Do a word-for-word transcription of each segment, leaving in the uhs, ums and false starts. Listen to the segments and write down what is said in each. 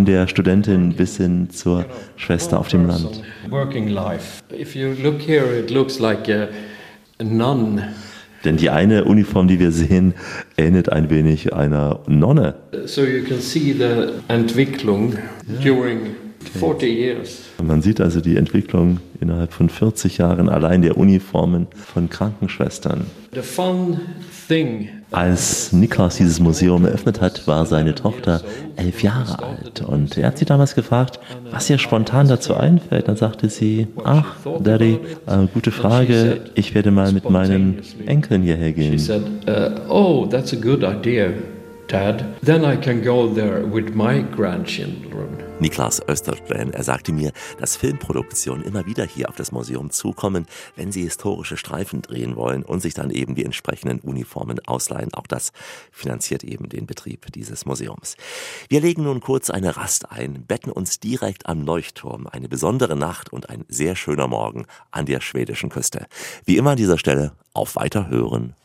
von der Studentin bis hin zur Schwester auf dem Land. Working life. If you look here, it looks like a, a nun. Denn die eine Uniform, die wir sehen, ähnelt ein wenig einer Nonne. So you can see the Entwicklung during forty years. Man sieht also die Entwicklung innerhalb von vierzig Jahren allein der Uniformen von Krankenschwestern. The fun thing. Als Niklas dieses Museum eröffnet hat, war seine Tochter elf Jahre alt. Und er hat sie damals gefragt, was ihr spontan dazu einfällt. Dann sagte sie, ach, Daddy, äh, gute Frage, ich werde mal mit meinen Enkeln hierher gehen. She said, uh, oh, that's a good idea, Dad. Then I can go there with my grandchildren. Niklas Östergren, er sagte mir, dass Filmproduktionen immer wieder hier auf das Museum zukommen, wenn sie historische Streifen drehen wollen und sich dann eben die entsprechenden Uniformen ausleihen. Auch das finanziert eben den Betrieb dieses Museums. Wir legen nun kurz eine Rast ein, betten uns direkt am Leuchtturm. Eine besondere Nacht und ein sehr schöner Morgen an der schwedischen Küste. Wie immer an dieser Stelle auf Weiterhören.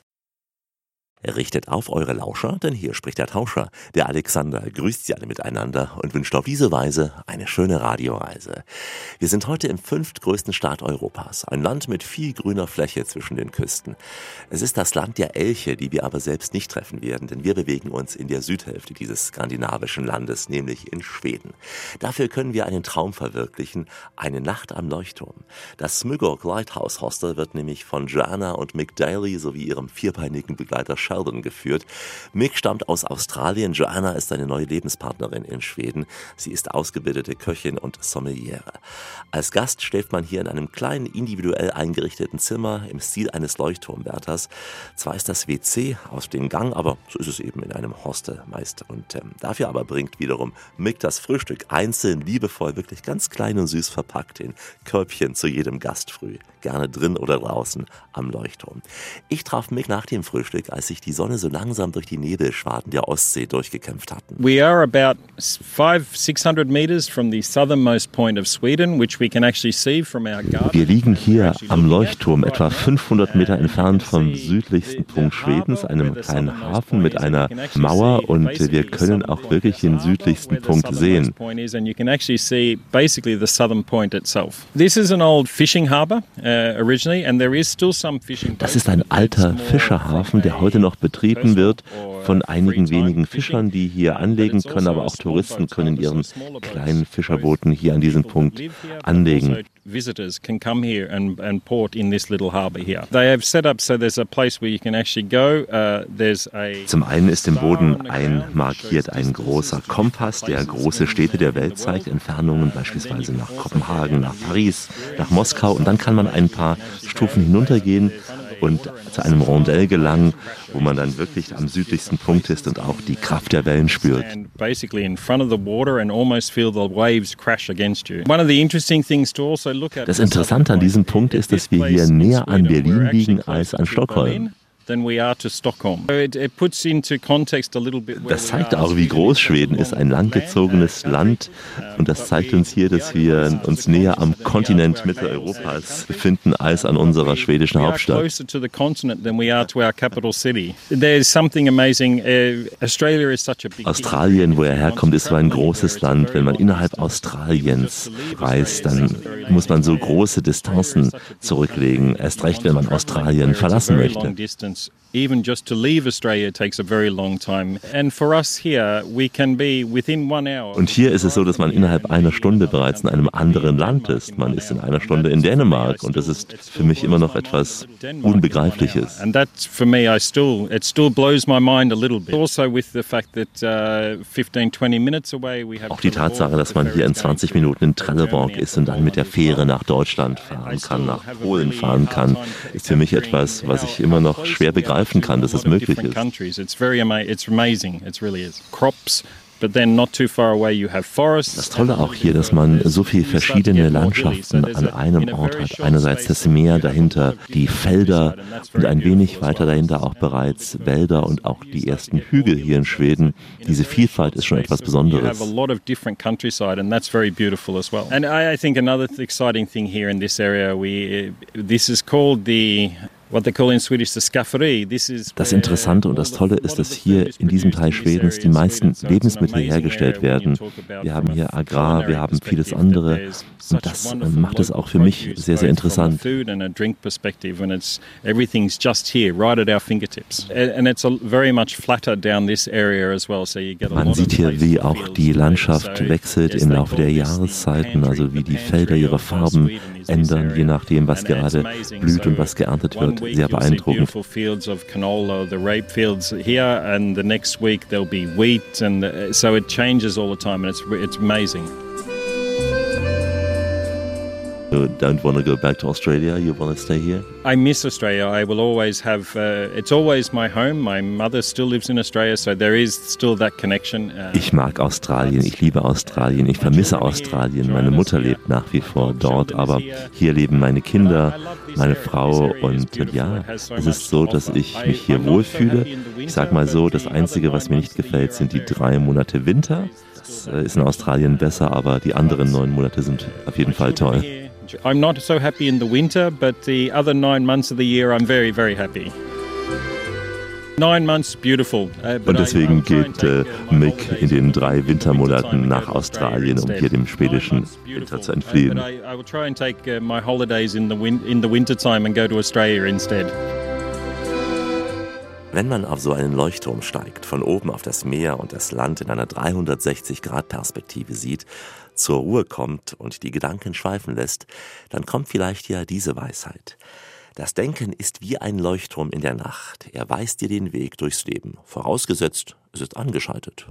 Richtet auf eure Lauscher, denn hier spricht der Tauscher. Der Alexander grüßt Sie alle miteinander und wünscht auf diese Weise eine schöne Radioreise. Wir sind heute im fünftgrößten Staat Europas, ein Land mit viel grüner Fläche zwischen den Küsten. Es ist das Land der Elche, die wir aber selbst nicht treffen werden, denn wir bewegen uns in der Südhälfte dieses skandinavischen Landes, nämlich in Schweden. Dafür können wir einen Traum verwirklichen, eine Nacht am Leuchtturm. Das Smygok Lighthouse Hostel wird nämlich von Joanna und Mick Daly sowie ihrem vierbeinigen Begleiter Sheldon geführt. Mick stammt aus Australien, Joanna ist seine neue Lebenspartnerin in Schweden. Sie ist ausgebildete Köchin und Sommeliere. Als Gast schläft man hier in einem kleinen, individuell eingerichteten Zimmer im Stil eines Leuchtturmwärters. Zwar ist das W C aus dem Gang, aber so ist es eben in einem Hostel meist. Und ähm, dafür aber bringt wiederum Mick das Frühstück einzeln, liebevoll, wirklich ganz klein und süß verpackt in Körbchen zu jedem Gast früh. Gerne drin oder draußen am Leuchtturm. Ich traf Mick nach dem Frühstück, als sich die Sonne so langsam durch die Nebelschwaden der Ostsee durchgekämpft hatten. We are about five, six hundred meters from the southernmost point of Sweden, which we can actually see from our garden. Wir liegen hier am Leuchtturm, etwa fünfhundert Meter entfernt vom südlichsten Punkt Schwedens, einem kleinen Hafen mit einer Mauer, und wir können auch wirklich den südlichsten Punkt sehen. This is an old fishing harbor. Originally, and there is still some fishing. Das ist ein alter Fischerhafen, der heute noch betrieben wird von einigen wenigen Fischern, die hier anlegen können, aber auch Touristen können in ihren kleinen Fischerbooten hier an diesem Punkt anlegen. Visitors can come here and, and port in this little harbor here. They have set up so there's a place where you can actually go. Uh, there's a Zum einen ist im Boden einmarkiert ein großer Kompass, der große Städte der Welt zeigt, Entfernungen beispielsweise nach Kopenhagen, nach Paris, nach Moskau, und dann kann man ein paar Stufen hinuntergehen und zu einem Rondell gelangen, wo man dann wirklich am südlichsten Punkt ist und auch die Kraft der Wellen spürt. Das Interessante an diesem Punkt ist, dass wir hier näher an Berlin liegen als an Stockholm. Das zeigt auch, wie groß Schweden ist, ein langgezogenes Land, und das zeigt uns hier, dass wir uns näher am Kontinent Mitteleuropas befinden als an unserer schwedischen Hauptstadt. Australien, wo er herkommt, ist so ein großes Land. Wenn man innerhalb Australiens reist, dann muss man so große Distanzen zurücklegen, erst recht, wenn man Australien verlassen möchte. Even just to leave Australia takes a very long time. And for us here, we can be within one hour. Und hier ist es so, dass man innerhalb einer Stunde bereits in einem anderen Land ist. Man ist in einer Stunde in Dänemark, und das ist für mich immer noch etwas Unbegreifliches. And that for me, I still it still blows my mind a little bit. Also with the fact that uh, fifteen, twenty minutes away we have. Auch die Tatsache, dass man hier in zwanzig Minuten in Trelleborg ist und dann mit der Fähre nach Deutschland fahren kann, nach Polen fahren kann, ist für mich etwas, was ich immer noch schwer begreife kann, dass es möglich ist. Das Tolle auch hier, dass man so viele verschiedene Landschaften an einem Ort hat. Einerseits das Meer, dahinter die Felder und ein wenig weiter dahinter auch bereits Wälder und auch die ersten Hügel hier in Schweden. Diese Vielfalt ist schon etwas Besonderes. Das Interessante und das Tolle ist, dass hier in diesem Teil Schwedens die meisten Lebensmittel hergestellt werden. Wir haben hier Agrar, wir haben vieles andere und das macht es auch für mich sehr, sehr interessant. Man sieht hier, wie auch die Landschaft wechselt im Laufe der Jahreszeiten, also wie die Felder ihre Farben ändern, je nachdem, was gerade blüht und was geerntet wird. Sehr beeindruckend. You don't want to go back to Australia, you want to stay here? I miss Australia. I will always have, uh, it's always my home. My mother still lives in Australia, so there is still that connection. Uh, ich mag Australien, ich liebe Australien, ich vermisse Australien. Meine Mutter lebt nach wie vor dort, aber hier leben meine Kinder, meine Frau und ja, es ist so, dass ich mich hier wohlfühle. Ich sag mal so, das Einzige, was mir nicht gefällt, sind die drei Monate Winter. Das ist in Australien besser, aber die anderen neun Monate sind auf jeden Fall toll. I'm not so happy in the winter, but the other nine months of the year I'm very, very happy. Nine months, beautiful. Uh, Und deswegen geht äh, Mick in den drei Wintermonaten nach Australien, um hier dem schwedischen Winter zu entfliehen. I, I will try and take uh, my holidays in the, win- in the winter time and go to Australia instead. Wenn man auf so einen Leuchtturm steigt, von oben auf das Meer und das Land in einer dreihundertsechzig Grad Perspektive sieht, zur Ruhe kommt und die Gedanken schweifen lässt, dann kommt vielleicht ja diese Weisheit. Das Denken ist wie ein Leuchtturm in der Nacht. Er weist dir den Weg durchs Leben, vorausgesetzt, es ist angeschaltet.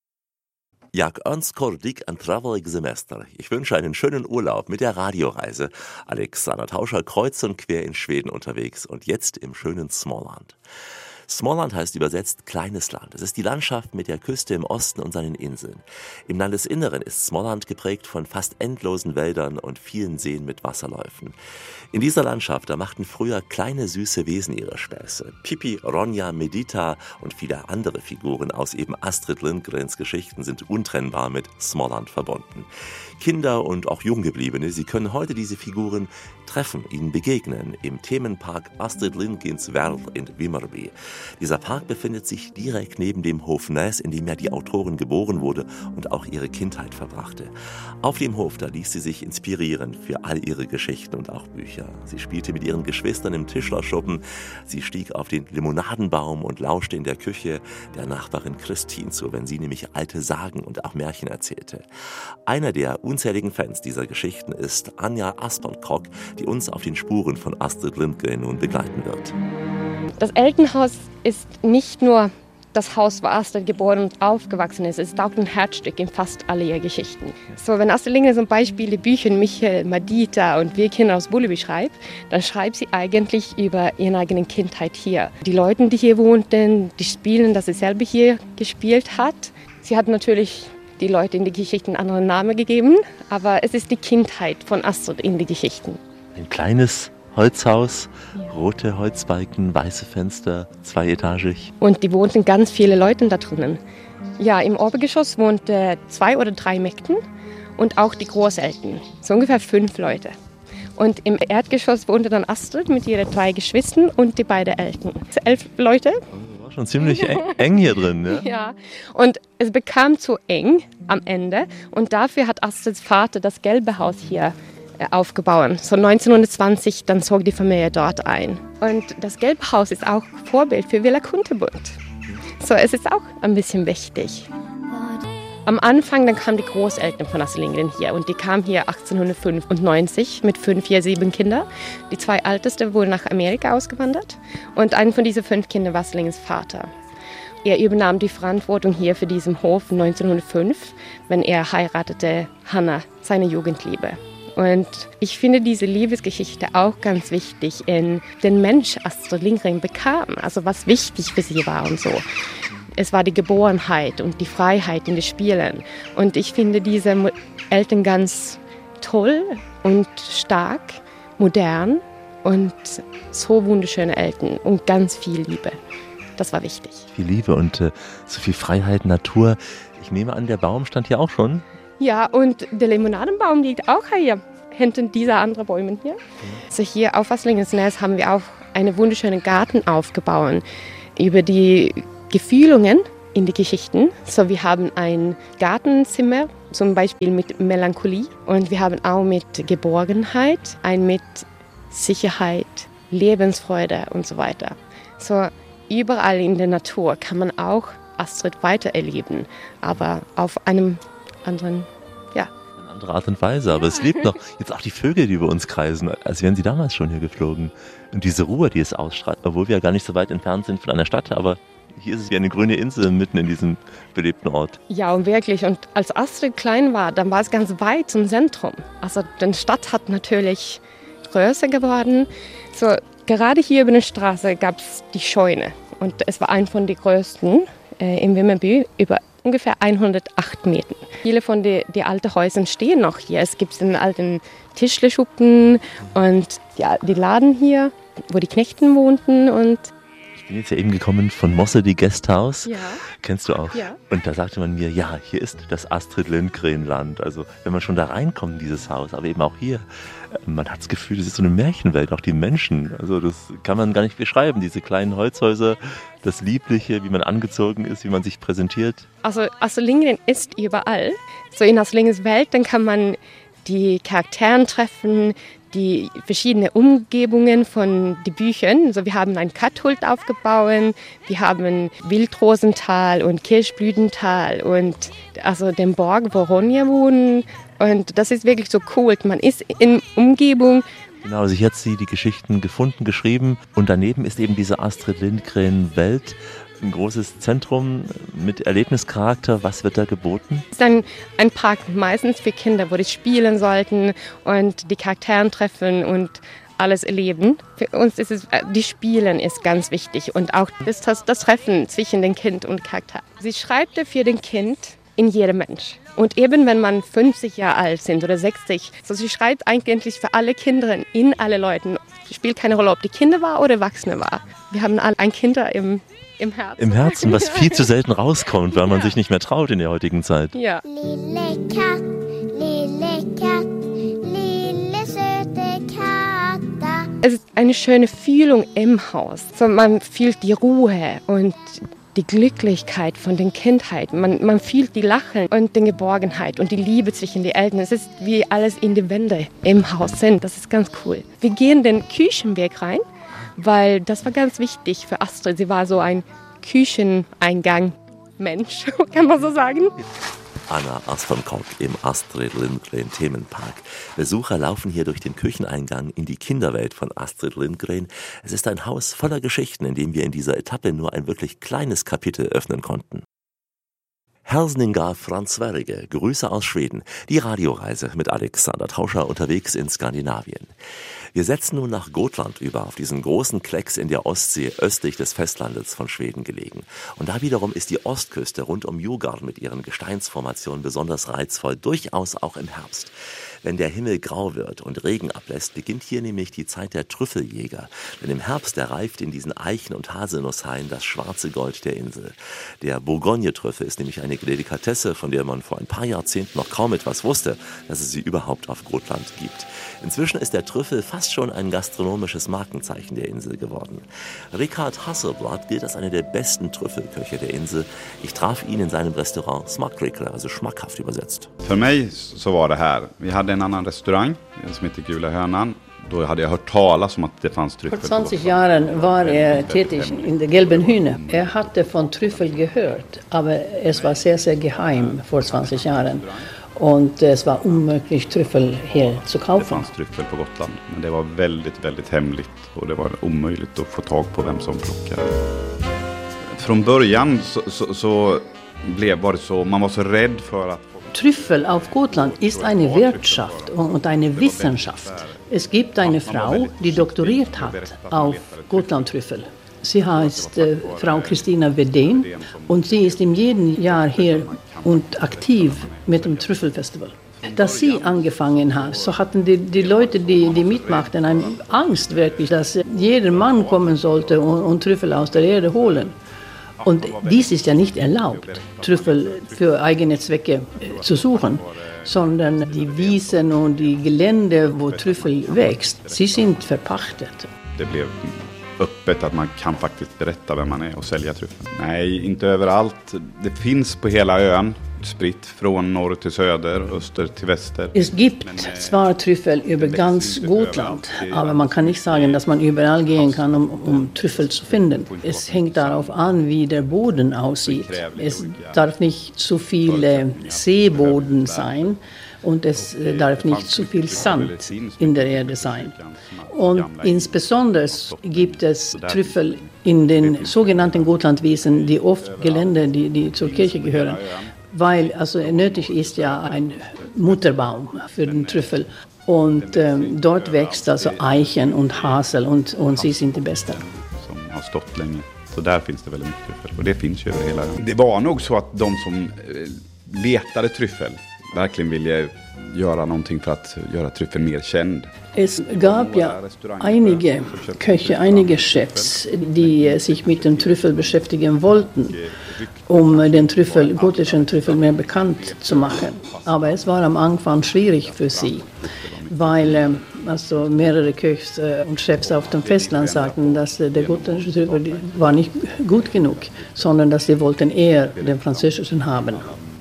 Jag önskar dig en trevlig semester. Ich wünsche einen schönen Urlaub mit der Radioreise. Alexander Tauscher kreuz und quer in Schweden unterwegs und jetzt im schönen Småland. Småland heißt übersetzt kleines Land. Es ist die Landschaft mit der Küste im Osten und seinen Inseln. Im Landesinneren ist Småland geprägt von fast endlosen Wäldern und vielen Seen mit Wasserläufen. In dieser Landschaft, da machten früher kleine süße Wesen ihre Späße. Pippi, Ronja, Medita und viele andere Figuren aus eben Astrid Lindgrens Geschichten sind untrennbar mit Småland verbunden. Kinder und auch Junggebliebene, sie können heute diese Figuren treffen, ihnen begegnen im Themenpark Astrid Lindgrens Värld in Vimmerby. Dieser Park befindet sich direkt neben dem Hof Näs, in dem ja die Autorin geboren wurde und auch ihre Kindheit verbrachte. Auf dem Hof, da ließ sie sich inspirieren für all ihre Geschichten und auch Bücher. Sie spielte mit ihren Geschwistern im Tischlerschuppen, sie stieg auf den Limonadenbaum und lauschte in der Küche der Nachbarin Christine zu, wenn sie nämlich alte Sagen und auch Märchen erzählte. Einer der unzähligen Fans dieser Geschichten ist Anja Asperkrock, die uns auf den Spuren von Astrid Lindgren nun begleiten wird. Das Elternhaus ist nicht nur das Haus, wo Astrid geboren und aufgewachsen ist. Es ist auch ein Herzstück in fast all ihrer Geschichten. So, wenn Astrid Lindgren zum Beispiel die Bücher Michael, Madita und Wir Kinder aus Bullerby schreibt, dann schreibt sie eigentlich über ihre eigene Kindheit hier. Die Leute, die hier wohnten, die Spiele, dass sie selber hier gespielt hat. Sie hat natürlich die Leute in die Geschichten einen anderen Namen gegeben, aber es ist die Kindheit von Astrid in die Geschichten. Ein kleines Holzhaus, ja. Rote Holzbalken, weiße Fenster, zweietagig. Und die wohnten ganz viele Leute da drinnen. Ja, im Obergeschoss wohnten zwei oder drei Mägden und auch die Großeltern, so ungefähr fünf Leute. Und im Erdgeschoss wohnte dann Astrid mit ihren drei Geschwistern und die beiden Eltern. Elf Leute. War schon ziemlich eng hier drin, ne? Ja, und es bekam zu eng am Ende und dafür hat Astrids Vater das gelbe Haus hier aufgebaut. So neunzehnhundertzwanzig, dann zog die Familie dort ein. Und das gelbe Haus ist auch Vorbild für Villa Kunterbund. So, es ist auch ein bisschen wichtig. Am Anfang, dann kamen die Großeltern von Astrid Lindgren hier und die kamen hier achtzehnhundertfünfundneunzig mit fünf, vier, sieben Kindern. Die zwei ältesten wurden nach Amerika ausgewandert und ein von diesen fünf Kindern war Astrid Lindgrens Vater. Er übernahm die Verantwortung hier für diesen Hof neunzehnhundertfünf, wenn er heiratete Hannah, seine Jugendliebe. Und ich finde diese Liebesgeschichte auch ganz wichtig in den Mensch Astrid Lindgren bekam, also was wichtig für sie war und so. Es war die Geborenheit und die Freiheit in den Spielen. Und ich finde diese Eltern ganz toll und stark, modern und so wunderschöne Eltern und ganz viel Liebe. Das war wichtig. Viel Liebe und äh, so viel Freiheit, Natur. Ich nehme an, der Baum stand hier auch schon. Ja, und der Limonadenbaum liegt auch hier, hinter dieser anderen Bäumen hier. Also hier auf Astrid Lindgrens Nest haben wir auch einen wunderschönen Garten aufgebaut über die Gefühlungen in die Geschichten. So, wir haben ein Gartenzimmer, zum Beispiel mit Melancholie, und wir haben auch mit Geborgenheit, ein mit Sicherheit, Lebensfreude und so weiter. So, überall in der Natur kann man auch Astrid weitererleben, aber auf einem anderen, ja. Eine andere Art und Weise, aber ja. Es lebt noch. Jetzt auch die Vögel, die über uns kreisen, als wären sie damals schon hier geflogen. Und diese Ruhe, die es ausstrahlt, obwohl wir ja gar nicht so weit entfernt sind von einer Stadt, aber hier ist es wie eine grüne Insel mitten in diesem belebten Ort. Ja, und wirklich. Und als Astrid klein war, dann war es ganz weit zum Zentrum. Also die Stadt hat natürlich größer geworden. So, gerade hier über der Straße gab es die Scheune. Und es war ein von den größten äh, in Vimmerby, über ungefähr hundertacht Meter. Viele von den die alten Häusern stehen noch hier. Es gibt einen alten Tischlerschuppen und die, die Laden hier, wo die Knechten wohnten. Und ich bin jetzt ja eben gekommen von Mosse, die Guesthouse. Ja. Kennst du auch? Ja. Und da sagte man mir, ja, hier ist das Astrid Lindgren-Land. Also wenn man schon da reinkommt in dieses Haus, aber eben auch hier, man hat das Gefühl, es ist so eine Märchenwelt, auch die Menschen. Also das kann man gar nicht beschreiben, diese kleinen Holzhäuser, das Liebliche, wie man angezogen ist, wie man sich präsentiert. Also Astrid Lindgren ist überall. So in Astrid Lindgrens Welt, dann kann man die Charakteren treffen, die verschiedenen Umgebungen von den Büchern. Also wir haben ein Katthult aufgebaut, wir haben Wildrosental und Kirschblütental und also den Borg, wo Ronja wohnen. Und das ist wirklich so cool. Man ist in Umgebung. Genau, also hier hat sie die Geschichten gefunden, geschrieben und daneben ist eben diese Astrid Lindgren-Welt. Ein großes Zentrum mit Erlebnischarakter. Was wird da geboten? Es ist ein, ein Park meistens für Kinder, wo die spielen sollten und die Charakteren treffen und alles erleben. Für uns ist es, die Spielen ist ganz wichtig und auch das, das, das Treffen zwischen dem Kind und Charakter. Sie schreibt für den Kind in jedem Mensch. Und eben wenn man fünfzig Jahre alt sind oder sechzig, so sie schreibt eigentlich für alle Kinder, in alle Leuten. Es spielt keine Rolle, ob die Kinder war oder Erwachsene war. Wir haben alle ein Kinder im Im Herzen. Im Herzen, was viel zu selten rauskommt, weil man ja. sich nicht mehr traut in der heutigen Zeit. Ja. Lille Katt, lille Katt, lille söte Katta. Es ist eine schöne Fühlung im Haus. So, man fühlt die Ruhe und die Glücklichkeit von der Kindheit. Man, man fühlt die Lachen und die Geborgenheit und die Liebe zwischen den Eltern. Es ist wie alles in die Wände im Haus sind. Das ist ganz cool. Wir gehen den Küchenweg rein, weil das war ganz wichtig für Astrid. Sie war so ein Kücheneingang-Mensch, kann man so sagen. Anna Aspernkock im Astrid Lindgren Themenpark. Besucher laufen hier durch den Kücheneingang in die Kinderwelt von Astrid Lindgren. Es ist ein Haus voller Geschichten, in dem wir in dieser Etappe nur ein wirklich kleines Kapitel öffnen konnten. Helsninga Franz Sverige, Grüße aus Schweden. Die Radioreise mit Alexander Tauscher unterwegs in Skandinavien. Wir setzen nun nach Gotland über, auf diesen großen Klecks in der Ostsee östlich des Festlandes von Schweden gelegen. Und da wiederum ist die Ostküste rund um Djurgården mit ihren Gesteinsformationen besonders reizvoll, durchaus auch im Herbst. Wenn der Himmel grau wird und Regen ablässt, beginnt hier nämlich die Zeit der Trüffeljäger. Denn im Herbst erreift in diesen Eichen- und Haselnusshainen das schwarze Gold der Insel. Der Bourgogne-Trüffel ist nämlich eine Delikatesse, von der man vor ein paar Jahrzehnten noch kaum etwas wusste, dass es sie überhaupt auf Gotland gibt. Inzwischen ist der Trüffel fast schon ein gastronomisches Markenzeichen der Insel geworden. Richard Hasselblad gilt als einer der besten Trüffelköche der Insel. Ich traf ihn in seinem Restaurant Smakrikler, also schmackhaft übersetzt. Für mich so war det här. Vi hade en annan restaurang som heter Gula Hönan. Då hade jag hört talas om att det fanns tryffel. Vor zwanzig Jahren war er tätig in der Gelben Hühne. Er hatte von Trüffel gehört, aber es war sehr, sehr geheim vor zwanzig Jahren. Und es var omöjligt Trüffel här zu kaufen. Det fanns tryffel på Gotland, men det var väldigt, väldigt hemligt och det var omöjligt att få tag på vem som plockade. Från början så, så, så blev var det så, man var så rädd för att Trüffel auf Gotland ist eine Wirtschaft und eine Wissenschaft. Es gibt eine Frau, die doktoriert hat auf Gotlandtrüffel. Sie heißt äh, Frau Christina Wedén und sie ist in jedem Jahr hier und aktiv mit dem Trüffelfestival. Dass sie angefangen hat, so hatten die, die Leute, die, die mitmachten, eine Angst wirklich, dass jeder Mann kommen sollte und, und Trüffel aus der Erde holen. Und dies ist ja nicht erlaubt, Trüffel für eigene Zwecke zu suchen, sondern die Wiesen und die Gelände, wo Trüffel wächst, sie sind verpachtet. Det blev öppet att man kan faktiskt berätta vem man är och sälja tryffeln. Nej, inte överallt. Det finns på hela ön, spritt från norr till söder, öster till väster. Es gibt zwar Trüffel über ganz Gotland, aber man kann nicht sagen, dass man überall gehen kann, um, um Trüffel zu finden. Es hängt darauf an, wie der Boden aussieht. Es darf nicht zu viel äh, Seeboden sein. Und es darf nicht zu viel Sand in der Erde sein. Und insbesondere gibt es Trüffel in den sogenannten Gotlandwiesen, die oft Gelände, die, die zur Kirche gehören. Weil also nötig ist ja ein Mutterbaum für den Trüffel. Und ähm, dort wächst also Eichen und Hasel und, und sie sind die besten. Som har stått länge. Så där finns det väldigt mycket tryffel. Och det finns ju över hela ön. Det var nog så att de som letade tryffel verkligen ville göra någonting för att göra tryffeln mer känd. Es gab ja einige Köche, einige Chefs, die sich mit dem Trüffel beschäftigen wollten, um den Trüffel, gotischen Trüffel mehr bekannt zu machen. Aber es war am Anfang schwierig für sie, weil also mehrere Köchs und Chefs auf dem Festland sagten, dass der gotische Trüffel war nicht gut genug, sondern dass sie wollten eher den französischen haben.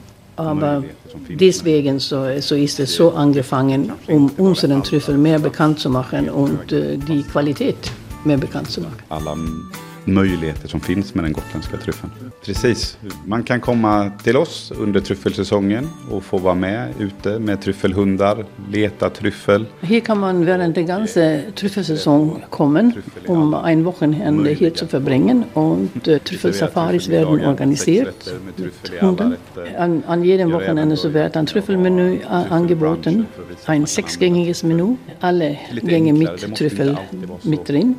Aber deswegen so, so ist es so angefangen, um unseren Trüffel mehr bekannt zu machen und äh, die Qualität mehr bekannt zu machen. Alla möjligheter som finns med den gotländska tryffeln. Precis, man kan komma till oss under tryffelsäsongen och få vara med ute med tryffelhundar, leta tryffel. Hier kann man während der ganzen Trüffelsaison kommen, um ein Wochenende hier zu verbringen und äh, Trüffelsafaris werden organisiert mit Hunden. An, an jedem Wochenende so wird ein Trüffelmenü angeboten, ein sechsgängiges Menü, alle Gänge mit Trüffel mit drin.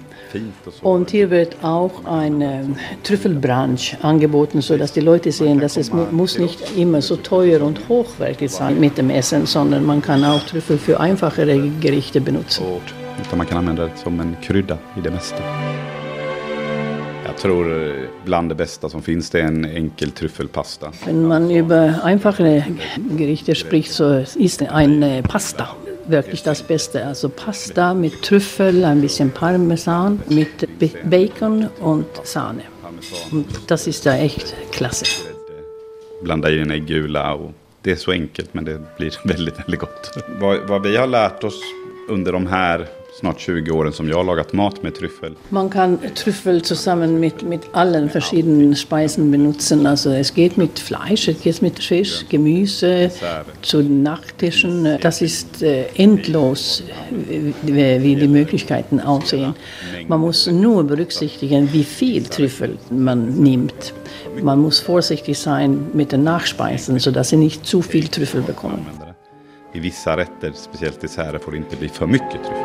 Und hier wird auch eine Trüffelbranche angeboten, sodass die Leute sehen, dass es mu- muss nicht immer so teuer und hochwertig sein mit dem Essen, sondern man kann auch Trüffel für einfachere Gerichte benutzen. Utan man kan använda det som en krydda i det mesta. Jag tror bland det bästa som finns det är en enkel tryffelpasta. Wenn man über einfache Gerichte spricht, so ist eine Pasta wirklich das Beste. Also Pasta mit Trüffel, ein bisschen Parmesan, mit Bacon und Sahne. Und das ist ja echt klasse. Blanda i en äggula och det är så enkelt men det blir väldigt, väldigt gott. Vad, vad vi har lärt oss under de här snart tjugo åren som jag har lagat mat med tryffel. Man kann Trüffel zusammen mit, mit allen verschiedenen Speisen benutzen. Also es geht mit Fleisch, es geht mit Fisch, Gemüse, zu Nachtischen. Das ist äh, endlos, wie, wie die Möglichkeiten aussehen. Man muss nur berücksichtigen, wie viel Trüffel man nimmt. Man muss vorsichtig sein mit den Nachspeisen, sodass sie nicht zu viel Trüffel bekommen. I vissa rätter, speciellt desserter, får det inte bli för mycket tryffel.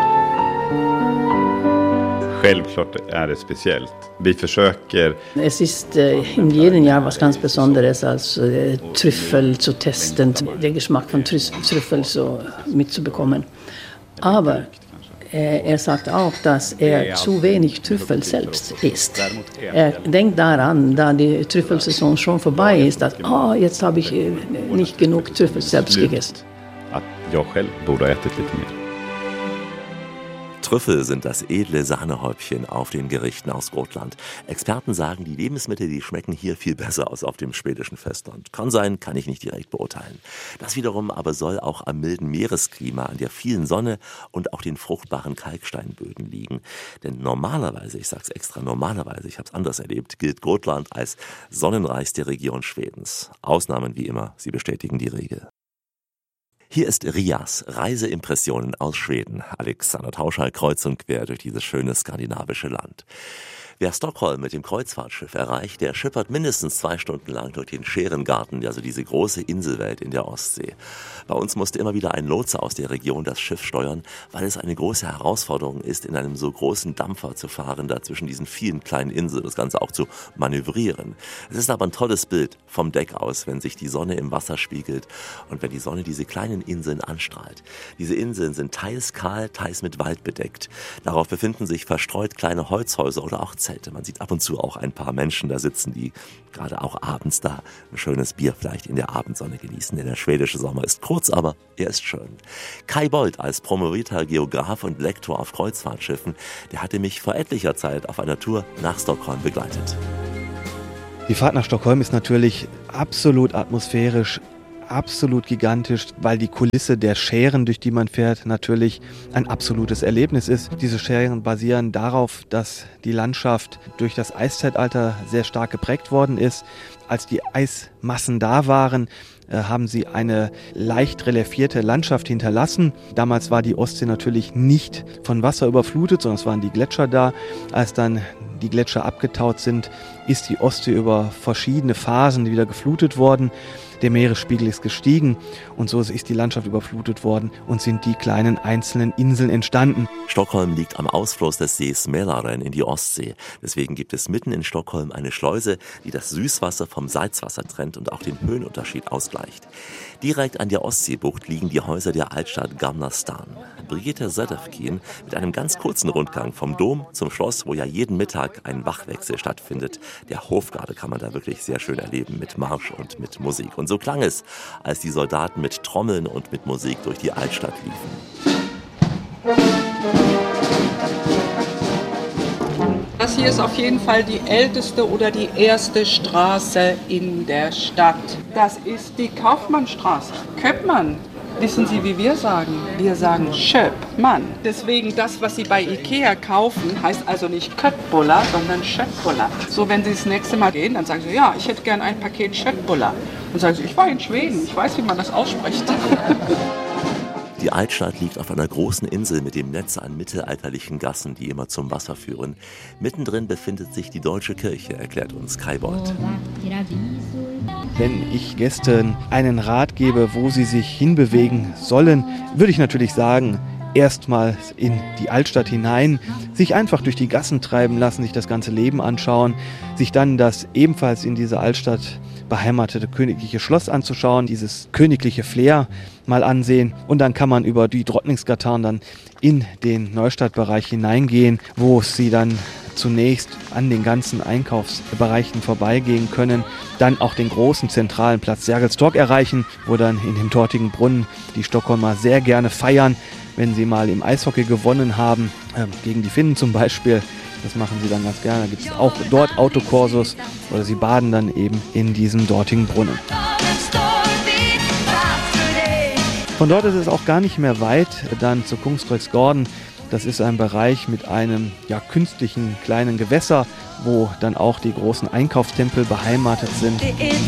Självklart är det speciellt. Vi försöker... Es ist äh, in jedem Jahr was ganz Besonderes, als äh, Trüffel zu testen, den Geschmack von Trüffel so mitzubekommen. Aber äh, er sagt auch, dass er zu wenig Trüffel selbst isst. Er denkt daran, da die Trüffelsaison schon vorbei ist, dass oh, jetzt habe ich äh, nicht genug Trüffel selbst gegessen. Att jag själv borde ha ätit lite mer. Trüffel sind das edle Sahnehäubchen auf den Gerichten aus Gotland. Experten sagen, die Lebensmittel, die schmecken hier viel besser als auf dem schwedischen Festland. Kann sein, kann ich nicht direkt beurteilen. Das wiederum aber soll auch am milden Meeresklima, an der vielen Sonne und auch den fruchtbaren Kalksteinböden liegen. Denn normalerweise, ich sag's extra normalerweise, ich habe es anders erlebt, gilt Gotland als sonnenreichste Region Schwedens. Ausnahmen wie immer, sie bestätigen die Regel. Hier ist Rias, Reiseimpressionen aus Schweden. Alexander Tauschal kreuz und quer durch dieses schöne skandinavische Land. Wer Stockholm mit dem Kreuzfahrtschiff erreicht, der schippert mindestens zwei Stunden lang durch den Scherengarten, also diese große Inselwelt in der Ostsee. Bei uns musste immer wieder ein Lotse aus der Region das Schiff steuern, weil es eine große Herausforderung ist, in einem so großen Dampfer zu fahren, da zwischen diesen vielen kleinen Inseln das Ganze auch zu manövrieren. Es ist aber ein tolles Bild vom Deck aus, wenn sich die Sonne im Wasser spiegelt und wenn die Sonne diese kleinen Inseln anstrahlt. Diese Inseln sind teils kahl, teils mit Wald bedeckt. Darauf befinden sich verstreut kleine Holzhäuser oder auch Zelte. Man sieht ab und zu auch ein paar Menschen da sitzen, die gerade auch abends da ein schönes Bier vielleicht in der Abendsonne genießen. Denn der schwedische Sommer ist kurz, aber er ist schön. Kai Bold als promovierter Geograf und Lektor auf Kreuzfahrtschiffen, der hatte mich vor etlicher Zeit auf einer Tour nach Stockholm begleitet. Die Fahrt nach Stockholm ist natürlich absolut atmosphärisch, absolut gigantisch, weil die Kulisse der Schären, durch die man fährt, natürlich ein absolutes Erlebnis ist. Diese Schären basieren darauf, dass die Landschaft durch das Eiszeitalter sehr stark geprägt worden ist. Als die Eismassen da waren, haben sie eine leicht reliefierte Landschaft hinterlassen. Damals war die Ostsee natürlich nicht von Wasser überflutet, sondern es waren die Gletscher da. Als dann die Gletscher abgetaut sind, ist die Ostsee über verschiedene Phasen wieder geflutet worden. Der Meeresspiegel ist gestiegen und so ist die Landschaft überflutet worden und sind die kleinen einzelnen Inseln entstanden. Stockholm liegt am Ausfluss des Sees Mälaren in die Ostsee. Deswegen gibt es mitten in Stockholm eine Schleuse, die das Süßwasser vom Salzwasser trennt und auch den Höhenunterschied ausgleicht. Direkt an der Ostseebucht liegen die Häuser der Altstadt Gamla Stan. Brigitte Söderfkin mit einem ganz kurzen Rundgang vom Dom zum Schloss, wo ja jeden Mittag ein Wachwechsel stattfindet. Der Hofgarde kann man da wirklich sehr schön erleben mit Marsch und mit Musik. Und so klang es, als die Soldaten mit Trommeln und mit Musik durch die Altstadt liefen. Das hier ist auf jeden Fall die älteste oder die erste Straße in der Stadt. Das ist die Kaufmannstraße. Köpmann. Wissen Sie, wie wir sagen? Wir sagen Köpmann. Deswegen das, was Sie bei Ikea kaufen, heißt also nicht Köttbullar, sondern Köttbullar. So, wenn Sie das nächste Mal gehen, dann sagen Sie, ja, ich hätte gern ein Paket Köttbullar. Und sagen Sie, ich war in Schweden, ich weiß, wie man das ausspricht. Die Altstadt liegt auf einer großen Insel mit dem Netz an mittelalterlichen Gassen, die immer zum Wasser führen. Mittendrin befindet sich die Deutsche Kirche, erklärt uns Kai Bold. Wenn ich Gästen einen Rat gebe, wo sie sich hinbewegen sollen, würde ich natürlich sagen, erstmals in die Altstadt hinein, sich einfach durch die Gassen treiben lassen, sich das ganze Leben anschauen, sich dann das ebenfalls in dieser Altstadt beheimatete königliche Schloss anzuschauen, dieses königliche Flair mal ansehen und dann kann man über die Drottningsgatan dann in den Neustadtbereich hineingehen, wo sie dann zunächst an den ganzen Einkaufsbereichen vorbeigehen können, dann auch den großen zentralen Platz Sergels Torg erreichen, wo dann in dem dortigen Brunnen die Stockholmer sehr gerne feiern, wenn sie mal im Eishockey gewonnen haben, äh, gegen die Finnen zum Beispiel. Das machen sie dann ganz gerne. Da gibt es auch dort Autokursus oder sie baden dann eben in diesem dortigen Brunnen. Von dort ist es auch gar nicht mehr weit dann zu Kungsträuksgården. Das ist ein Bereich mit einem ja, künstlichen kleinen Gewässer, wo dann auch die großen Einkaufstempel beheimatet sind.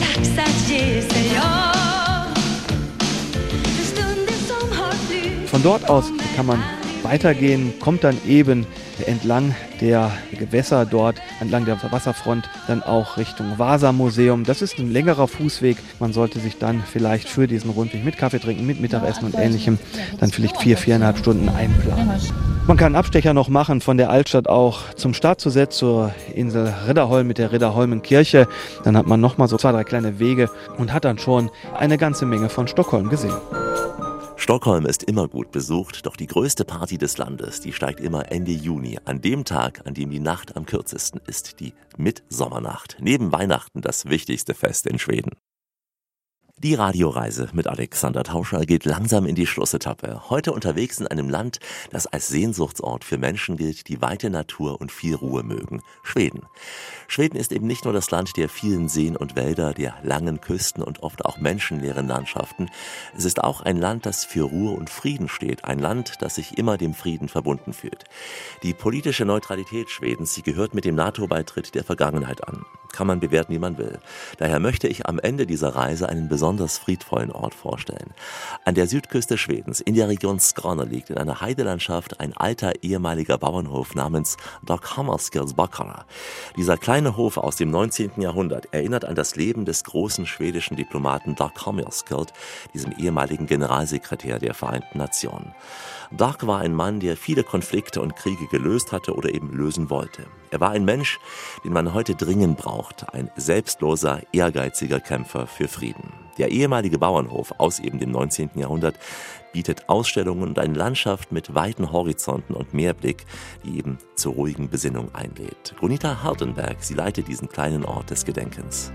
Von dort aus kann man weitergehen, kommt dann eben entlang der Gewässer dort, entlang der Wasserfront, dann auch Richtung Vasa-Museum. Das ist ein längerer Fußweg. Man sollte sich dann vielleicht für diesen Rundweg mit Kaffee trinken, mit Mittagessen und Ähnlichem dann vielleicht vier, viereinhalb Stunden einplanen. Man kann einen Abstecher noch machen von der Altstadt auch zum Startzusetz zur Insel Riddarholm mit der Riddarholmenkirche. Dann hat man nochmal so zwei, drei kleine Wege und hat dann schon eine ganze Menge von Stockholm gesehen. Stockholm ist immer gut besucht, doch die größte Party des Landes, die steigt immer Ende Juni, an dem Tag, an dem die Nacht am kürzesten ist, die Mitsommernacht. Neben Weihnachten das wichtigste Fest in Schweden. Die Radioreise mit Alexander Tauscher geht langsam in die Schlussetappe. Heute unterwegs in einem Land, das als Sehnsuchtsort für Menschen gilt, die weite Natur und viel Ruhe mögen. Schweden. Schweden ist eben nicht nur das Land der vielen Seen und Wälder, der langen Küsten und oft auch menschenleeren Landschaften. Es ist auch ein Land, das für Ruhe und Frieden steht. Ein Land, das sich immer dem Frieden verbunden fühlt. Die politische Neutralität Schwedens, sie gehört mit dem NATO-Beitritt der Vergangenheit an. Kann man bewerten, wie man will. Daher möchte ich am Ende dieser Reise einen besonders friedvollen Ort vorstellen. An der Südküste Schwedens, in der Region Skåne, liegt in einer Heidelandschaft ein alter ehemaliger Bauernhof namens Dag Hammarskjölds Backara. Dieser kleine Hof aus dem neunzehnten Jahrhundert erinnert an das Leben des großen schwedischen Diplomaten Dag Hammarskjöld, diesem ehemaligen Generalsekretär der Vereinten Nationen. Dag war ein Mann, der viele Konflikte und Kriege gelöst hatte oder eben lösen wollte. Er war ein Mensch, den man heute dringend braucht, ein selbstloser, ehrgeiziger Kämpfer für Frieden. Der ehemalige Bauernhof aus eben dem neunzehnten Jahrhundert bietet Ausstellungen und eine Landschaft mit weiten Horizonten und Meerblick, die eben zur ruhigen Besinnung einlädt. Gunita Hardenberg, sie leitet diesen kleinen Ort des Gedenkens.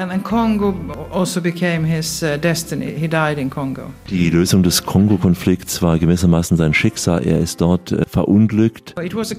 Die Lösung des Kongo-Konflikts war gewissermaßen sein Schicksal. Er ist dort äh, verunglückt.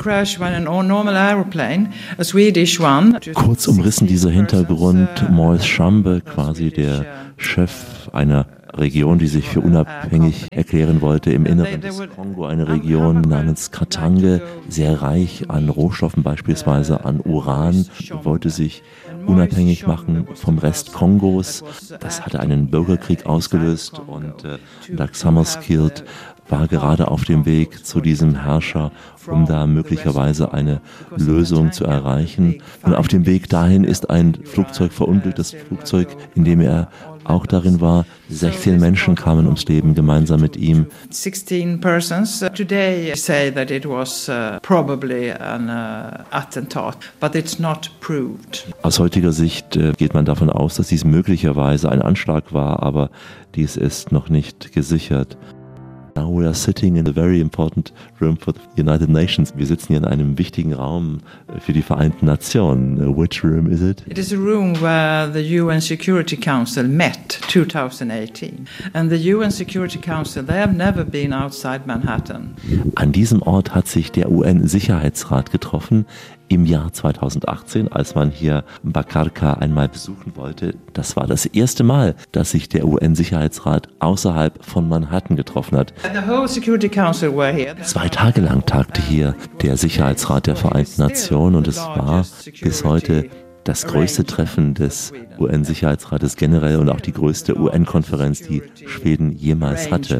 Kurz umrissen dieser Hintergrund Maurice Chambe, quasi der Chef einer Region, die sich für unabhängig erklären wollte, im Inneren des Kongo, eine Region namens Katange, sehr reich an Rohstoffen, beispielsweise an Uran, wollte sich unabhängig machen vom Rest Kongos. Das hatte einen Bürgerkrieg ausgelöst und äh, Dag Hammarskjöld war gerade auf dem Weg zu diesem Herrscher, um da möglicherweise eine Lösung zu erreichen. Und auf dem Weg dahin ist ein Flugzeug verunglückt, das Flugzeug, in dem er auch darin war. sechzehn Menschen kamen ums Leben gemeinsam mit ihm. sixteen persons today say that it was uh, probably an uh, attentat, but it's not proved. Aus heutiger Sicht äh, geht man davon aus, dass dies möglicherweise ein Anschlag war, aber dies ist noch nicht gesichert. Now we are sitting in a very important room for the United Nations. Wir sitzen hier in einem wichtigen Raum für die Vereinten Nationen. Which room is it? It is a room where the U N Security Council met twenty eighteen. And the U N Security Council, they have never been outside Manhattan. An diesem Ort hat sich der U N-Sicherheitsrat getroffen. Im Jahr zweitausendachtzehn, als man hier Bakarka einmal besuchen wollte. Das war das erste Mal, dass sich der U N-Sicherheitsrat außerhalb von Manhattan getroffen hat. Zwei Tage lang tagte hier der Sicherheitsrat der Vereinten Nationen und es war bis heute das größte Treffen des U N-Sicherheitsrates generell und auch die größte U N-Konferenz, die Schweden jemals hatte.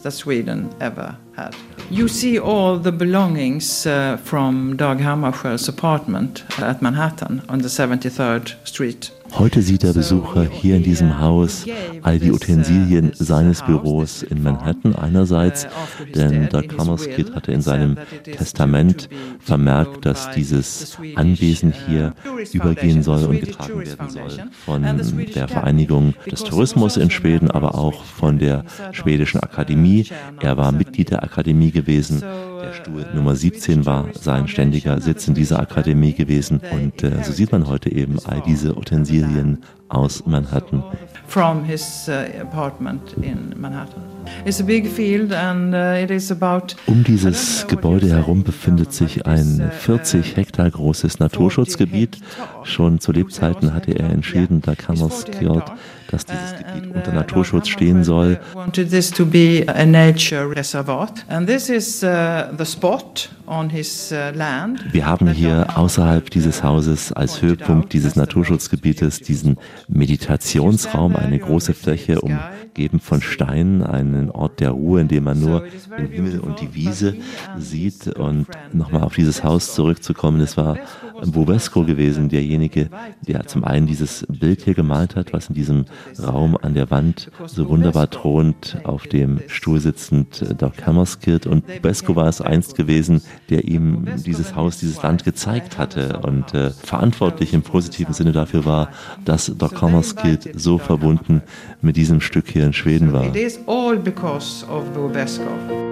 You see all the belongings uh, from Dag Hammarskjöld's apartment at Manhattan on the seventy-third Street. Heute sieht der Besucher hier in diesem Haus all die Utensilien seines Büros in Manhattan einerseits, denn Dag Hammarskjöld hatte in seinem Testament vermerkt, dass dieses Anwesen hier übergehen soll und getragen werden soll von der Vereinigung des Tourismus in Schweden, aber auch von der Schwedischen Akademie. Er war Mitglied der Akademie gewesen. Der Stuhl Nummer siebzehn war sein ständiger Sitz in dieser Akademie gewesen und äh, so sieht man heute eben all diese Utensilien aus Manhattan. From his uh, apartment in Manhattan. It's a big field and uh, it is about. Um dieses Gebäude herum befindet sich ein vierzig Hektar großes Naturschutzgebiet. Schon zu Lebzeiten hatte er entschieden, Dag Hammarskjöld, dass dieses Gebiet unter Naturschutz stehen soll. Wanted this to be a nature reservat and this is uh, the spot on his uh, land. Wir haben hier außerhalb dieses Hauses als Höhepunkt dieses Naturschutzgebietes diesen Meditationsraum, eine große Fläche umgeben von Steinen, einen Ort der Ruhe, in dem man nur den Himmel und die Wiese sieht. Und nochmal auf dieses Haus zurückzukommen, es war Bubesco gewesen, derjenige, der zum einen dieses Bild hier gemalt hat, was in diesem Raum an der Wand so wunderbar thront, auf dem Stuhl sitzend Dag Hammarskjöld. Und Bubesco war es einst gewesen, der ihm dieses Haus, dieses Land gezeigt hatte und äh, verantwortlich im positiven Sinne dafür war, dass Dag Hammarskjöld so verbunden mit diesem Stück hier in Schweden war. It is all because of Bubesco.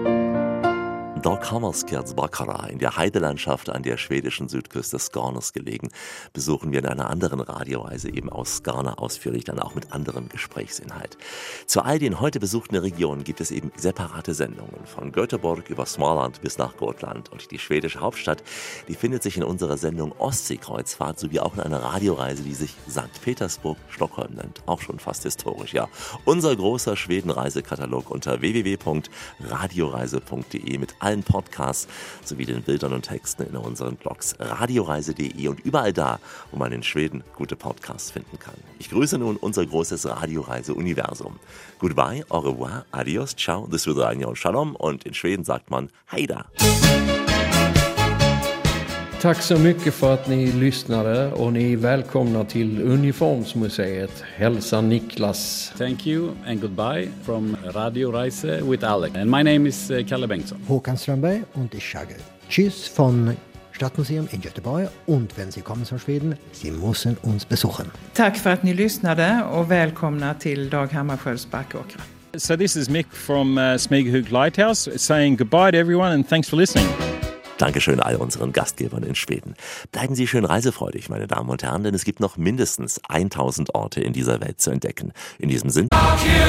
Dag Hammarskjölds Bakkara in der Heidelandschaft an der schwedischen Südküste Skånes gelegen, besuchen wir in einer anderen Radioreise eben aus Skåne ausführlich, dann auch mit anderem Gesprächsinhalt. Zu all den heute besuchten Regionen gibt es eben separate Sendungen, von Göteborg über Småland bis nach Gotland. Und die schwedische Hauptstadt, die findet sich in unserer Sendung Ostseekreuzfahrt sowie auch in einer Radioreise, die sich Sankt Petersburg Stockholm nennt. Auch schon fast historisch, ja. Unser großer Schweden-Reisekatalog unter w w w punkt radioreise punkt de mit allen Podcasts sowie den Bildern und Texten in unseren Blogs radioreise punkt de und überall da, wo man in Schweden gute Podcasts finden kann. Ich grüße nun unser großes Radioreise-Universum. Goodbye, au revoir, adios, ciao, das wird ein Shalom und in Schweden sagt man Heida. Tack så mycket för att ni lyssnade och ni är välkomna till Uniformsmuseet. Hälsa Niklas. Thank you and goodbye from Radio Reise with Alex. And my name is Kalle Bengtsson. Håkan Strömberg und ich sage Tschüss von Stadtmuseum in Göteborg. Und wenn Sie kommen från Schweden, Sie müssen uns besuchen. Tack för att ni lyssnade och välkomna till Dag Hammarskjölds Backåkra. So this is Mick from uh, Smygehuk Lighthouse saying goodbye to everyone and thanks for listening. Dankeschön all unseren Gastgebern in Schweden. Bleiben Sie schön reisefreudig, meine Damen und Herren, denn es gibt noch mindestens tausend Orte in dieser Welt zu entdecken. In diesem Sinne...